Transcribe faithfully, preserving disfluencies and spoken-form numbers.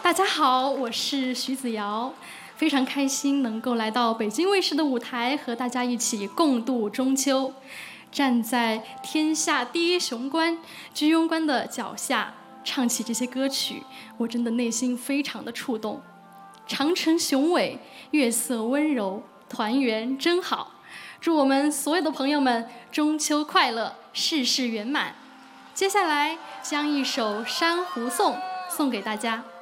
大家好，我是徐子瑶，非常开心能够来到北京卫视的舞台，和大家一起共度中秋。站在天下第一雄关居庸关的脚下，唱起这些歌曲，我真的内心非常的触动。长城雄伟，月色温柔，团圆真好。祝我们所有的朋友们中秋快乐，事事圆满。接下来将一首《珊瑚颂》送给大家。